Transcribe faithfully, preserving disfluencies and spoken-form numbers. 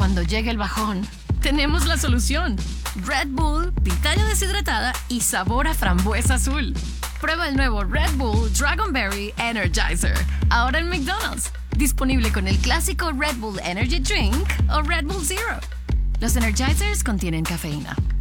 cuando llegue el bajón, tenemos la solución. Red Bull, pitaya deshidratada y sabor a frambuesa azul. Prueba el nuevo Red Bull Dragonberry Energizer. Ahora en McDonald's. Disponible con el clásico Red Bull Energy Drink o Red Bull Zero. Los Energizers contienen cafeína.